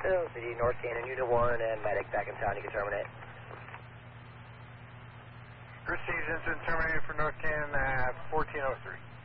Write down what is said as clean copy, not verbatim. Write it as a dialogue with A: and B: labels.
A: LCD North Canyon, Unit 1, and medic back in town. You can terminate.
B: Received, incident terminated for North Canyon at 1403.